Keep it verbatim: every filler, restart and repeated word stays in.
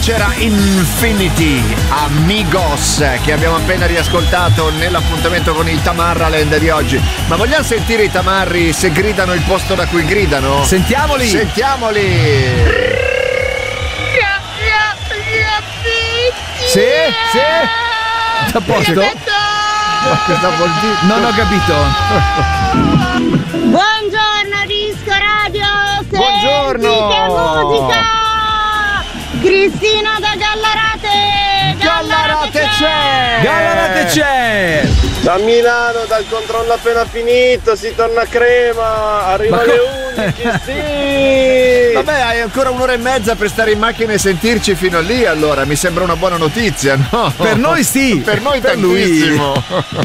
c'era Infinity, Amigos, che abbiamo appena riascoltato nell'appuntamento con il Tamarraland di oggi. Ma vogliamo sentire i tamarri se gridano il posto da cui gridano? Sentiamoli! Sentiamoli! Sì, sì! A posto? Cosa vuol dire? Non ho capito. Buongiorno Disco Radio. Senti Buongiorno. che musica. Cristina da Gallarate. Gallarate c'è. Gallarate c'è. Da Milano, dal controllo appena finito, si torna a Crema, arriva Ma alle co- undici, sì! Vabbè, hai ancora un'ora e mezza per stare in macchina e sentirci fino a lì, allora mi sembra una buona notizia, no? Per noi sì. Per noi Per lui. tantissimo.